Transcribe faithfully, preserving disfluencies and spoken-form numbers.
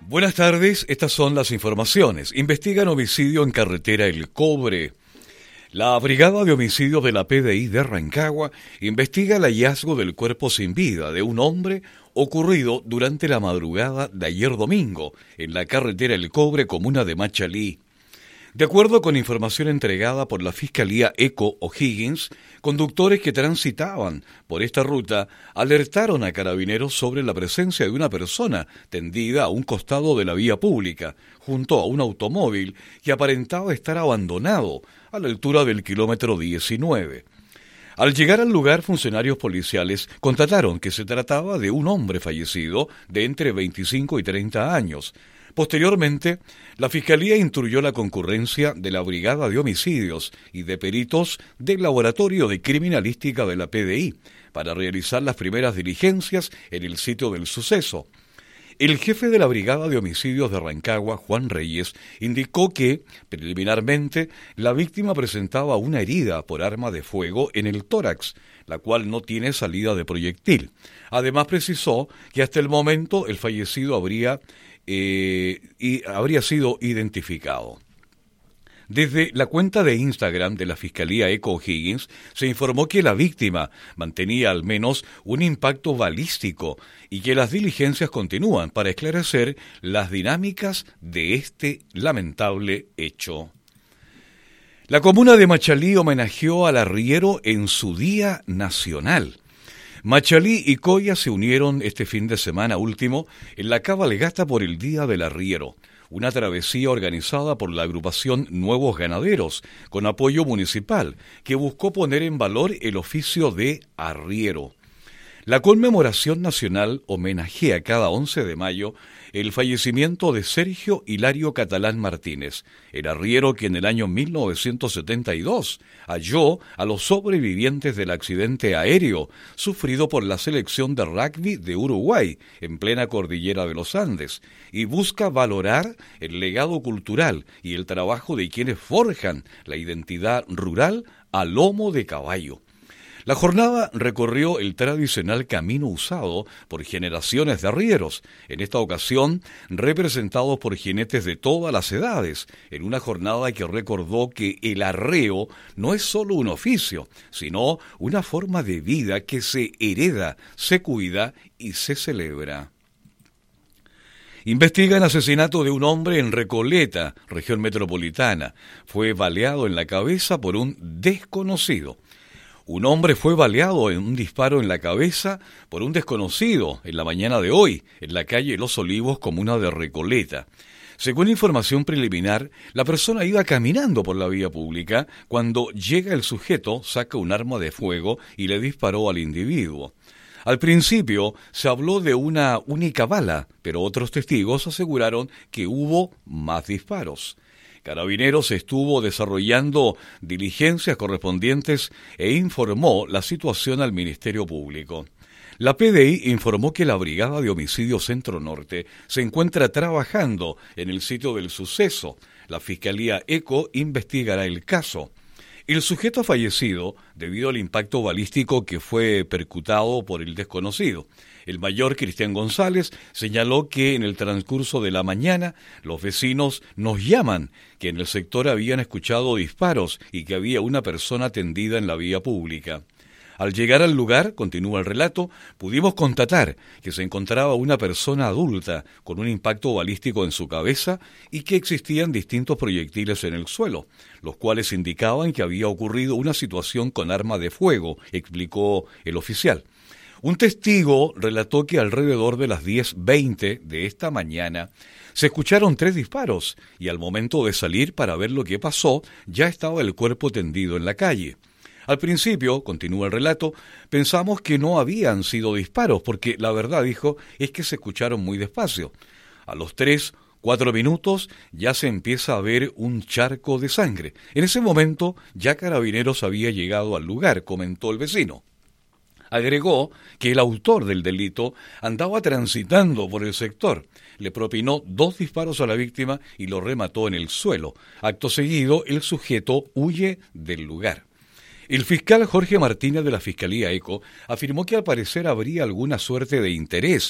Buenas tardes, estas son las informaciones. Investigan homicidio en carretera El Cobre. La Brigada de Homicidios de la P D I de Rancagua investiga el hallazgo del cuerpo sin vida de un hombre ocurrido durante la madrugada de ayer domingo en la carretera El Cobre, comuna de Machalí. De acuerdo con información entregada por la Fiscalía Eco O'Higgins, conductores que transitaban por esta ruta alertaron a carabineros sobre la presencia de una persona tendida a un costado de la vía pública, junto a un automóvil que aparentaba estar abandonado a la altura del kilómetro diecinueve. Al llegar al lugar, funcionarios policiales constataron que se trataba de un hombre fallecido de entre veinticinco y treinta años. Posteriormente, la Fiscalía instruyó la concurrencia de la Brigada de Homicidios y de peritos del Laboratorio de Criminalística de la P D I para realizar las primeras diligencias en el sitio del suceso. El jefe de la Brigada de Homicidios de Rancagua, Juan Reyes, indicó que, preliminarmente, la víctima presentaba una herida por arma de fuego en el tórax, la cual no tiene salida de proyectil. Además, precisó que hasta el momento el fallecido habría Eh, y habría sido identificado. Desde la cuenta de Instagram de la Fiscalía Eco O'Higgins se informó que la víctima mantenía al menos un impacto balístico y que las diligencias continúan para esclarecer las dinámicas de este lamentable hecho. La comuna de Machalí homenajeó al arriero en su Día Nacional. Machalí y Coya se unieron este fin de semana último en la cabalgata por el Día del Arriero, una travesía organizada por la agrupación Nuevos Ganaderos, con apoyo municipal, que buscó poner en valor el oficio de arriero. La conmemoración nacional homenajea cada once de mayo el fallecimiento de Sergio Hilario Catalán Martínez, el arriero que en el año mil novecientos setenta y dos halló a los sobrevivientes del accidente aéreo sufrido por la selección de rugby de Uruguay en plena cordillera de los Andes, y busca valorar el legado cultural y el trabajo de quienes forjan la identidad rural a lomo de caballo. La jornada recorrió el tradicional camino usado por generaciones de arrieros, en esta ocasión representados por jinetes de todas las edades, en una jornada que recordó que el arreo no es solo un oficio, sino una forma de vida que se hereda, se cuida y se celebra. Investigan asesinato de un hombre en Recoleta, región metropolitana. Fue baleado en la cabeza por un desconocido. Un hombre fue baleado en un disparo en la cabeza por un desconocido en la mañana de hoy, en la calle Los Olivos, comuna de Recoleta. Según información preliminar, la persona iba caminando por la vía pública cuando llega el sujeto, saca un arma de fuego y le disparó al individuo. Al principio se habló de una única bala, pero otros testigos aseguraron que hubo más disparos. Carabineros estuvo desarrollando diligencias correspondientes e informó la situación al Ministerio Público. La P D I informó que la Brigada de Homicidios Centro Norte se encuentra trabajando en el sitio del suceso. La Fiscalía Eco investigará el caso. El sujeto fallecido debido al impacto balístico que fue percutado por el desconocido. El mayor Cristian González señaló que en el transcurso de la mañana los vecinos nos llaman que en el sector habían escuchado disparos y que había una persona tendida en la vía pública. Al llegar al lugar, continúa el relato, pudimos constatar que se encontraba una persona adulta con un impacto balístico en su cabeza y que existían distintos proyectiles en el suelo, los cuales indicaban que había ocurrido una situación con arma de fuego, explicó el oficial. Un testigo relató que alrededor de las diez veinte de esta mañana se escucharon tres disparos y al momento de salir para ver lo que pasó ya estaba el cuerpo tendido en la calle. Al principio, continúa el relato, pensamos que no habían sido disparos porque la verdad, dijo, es que se escucharon muy despacio. A los tres, cuatro minutos ya se empieza a ver un charco de sangre. En ese momento ya Carabineros había llegado al lugar, comentó el vecino. Agregó que el autor del delito andaba transitando por el sector. Le propinó dos disparos a la víctima y lo remató en el suelo. Acto seguido, el sujeto huye del lugar. El fiscal Jorge Martínez de la Fiscalía Eco afirmó que al parecer habría alguna suerte de interés